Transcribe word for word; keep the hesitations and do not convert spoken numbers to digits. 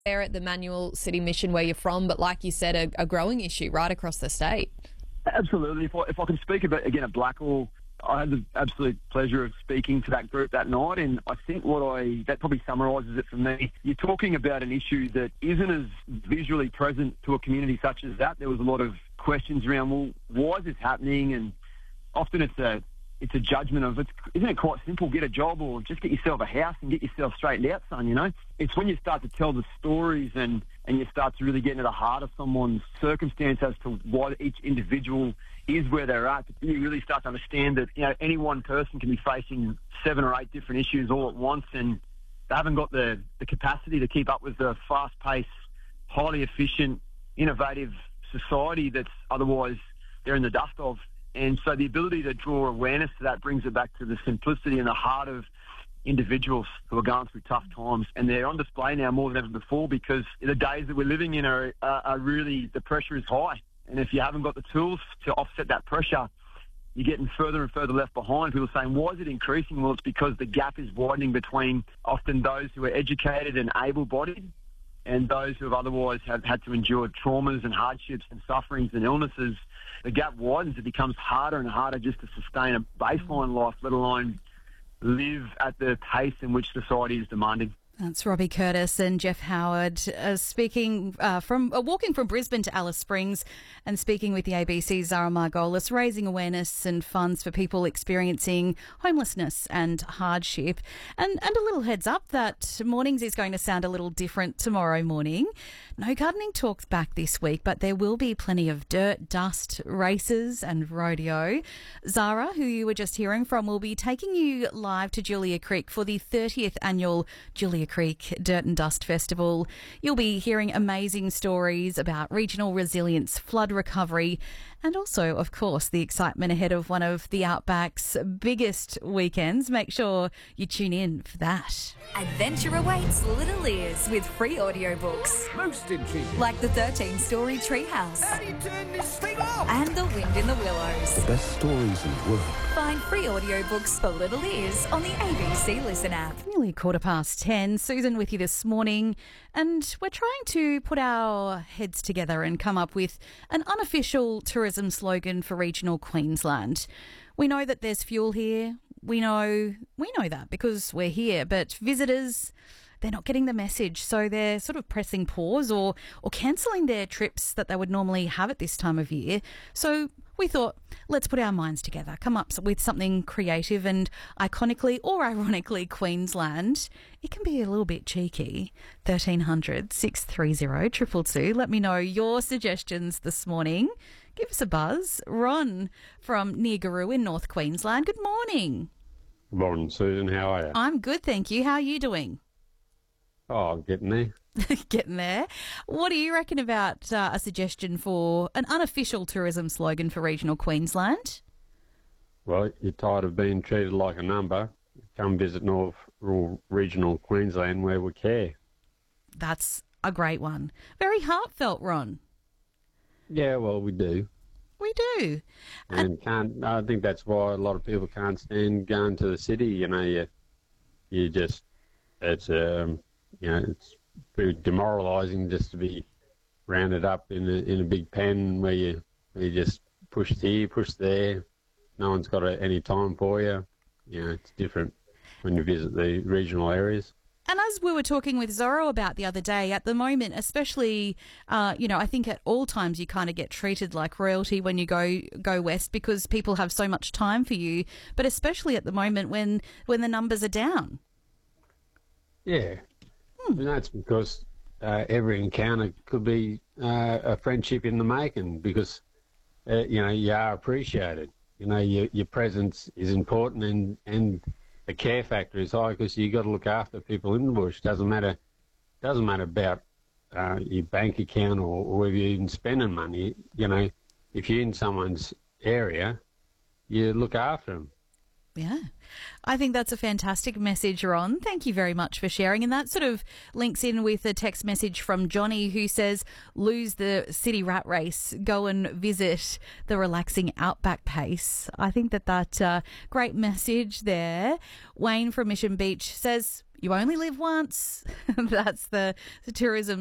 there at the Manual City Mission where you're from, but like you said, a, a growing issue right across the state. Absolutely. If I, if I can speak about, again, at Blackall, I had the absolute pleasure of speaking to that group that night, and I think what I that probably summarises it for me. You're talking about an issue that isn't as visually present to a community such as that. There was a lot of questions around, well, why is this happening? And often it's a it's a judgment of, it's, isn't it quite simple, get a job or just get yourself a house and get yourself straightened out, son, you know? It's when you start to tell the stories and, and you start to really get into the heart of someone's circumstance as to why each individual is where they're at, you really start to understand that, you know, any one person can be facing seven or eight different issues all at once, and they haven't got the, the capacity to keep up with the fast-paced, highly efficient, innovative society that's otherwise they're in the dust of. And so the ability to draw awareness to that brings it back to the simplicity and the heart of individuals who are going through tough times. And they're on display now more than ever before, because the days that we're living in are, are, are really, the pressure is high. And if you haven't got the tools to offset that pressure, you're getting further and further left behind. People are saying, why is it increasing? Well, it's because the gap is widening between often those who are educated and able-bodied and those who have otherwise have had to endure traumas and hardships and sufferings and illnesses. The gap widens. It becomes harder and harder just to sustain a baseline life, let alone live at the pace in which society is demanding. That's Robbie Curtis and Jeff Howard uh, speaking uh, from uh, walking from Brisbane to Alice Springs and speaking with the A B C's Zara Margolis, raising awareness and funds for people experiencing homelessness and hardship. And, and a little heads up that mornings is going to sound a little different tomorrow morning. No gardening talks back this week, but there will be plenty of dirt, dust, races and rodeo. Zara, who you were just hearing from, will be taking you live to Julia Creek for the thirtieth annual Julia Creek Dirt and Dust Festival. You'll be hearing amazing stories about regional resilience, flood recovery, and also, of course, the excitement ahead of one of the Outback's biggest weekends. Make sure you tune in for that. Adventure awaits little ears with free audiobooks. Most intriguing. Like the thirteen-story Treehouse. How do you turn this thing off? And The Wind in the Willows. The best stories in the world. Find free audiobooks for little ears on the A B C Listen app. Nearly quarter past ten. Susan with you this morning, and we're trying to put our heads together and come up with an unofficial tourism slogan for regional Queensland. We know that there's fuel here. We know we know that because we're here, but visitors, they're not getting the message, so they're sort of pressing pause or or cancelling their trips that they would normally have at this time of year. So we thought, let's put our minds together, come up with something creative and iconically or ironically Queensland. It can be a little bit cheeky. thirteen hundred, six three zero, two two two. Let me know your suggestions this morning. Give us a buzz. Ron from near Garoo in North Queensland. Good morning. Good morning, Susan. How are you? I'm good, thank you. How are you doing? Oh, I'm getting there. Getting there. What do you reckon about uh, a suggestion for an unofficial tourism slogan for regional Queensland? Well, you're tired of being treated like a number. Come visit North Rural Regional Queensland where we care. That's a great one. Very heartfelt, Ron. Yeah, well, we do. We do. And can't. I think that's why a lot of people can't stand going to the city. You know, you, you just, it's, um, you know, it's very demoralising just to be rounded up in a, in a big pen where you, where you just push here, push there. No one's got a, any time for you. You know, it's different when you visit the regional areas. And as we were talking with Zorro about the other day, at the moment, especially, uh, you know, I think at all times you kind of get treated like royalty when you go go west because people have so much time for you, but especially at the moment when, when the numbers are down. Yeah. Hmm. And that's because uh, every encounter could be uh, a friendship in the making because, uh, you know, you are appreciated. You know, your, your presence is important and... and the care factor is high because you got to look after people in the bush. Doesn't matter, doesn't matter about uh, your bank account or, or whether you're even spending money. You know, if you're in someone's area, you look after them. Yeah, I think that's a fantastic message, Ron. Thank you very much for sharing. And that sort of links in with a text message from Johnny who says, lose the city rat race, go and visit the relaxing outback pace. I think that that uh, great message there. Wayne from Mission Beach says, You only live once. That's the, the tourism